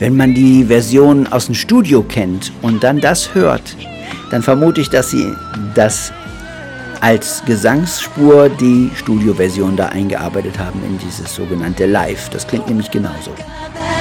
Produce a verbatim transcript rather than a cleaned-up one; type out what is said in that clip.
Wenn man die Version aus dem Studio kennt und dann das hört, dann vermute ich, dass sie das als Gesangsspur die Studioversion da eingearbeitet haben in dieses sogenannte Live. Das klingt nämlich genauso.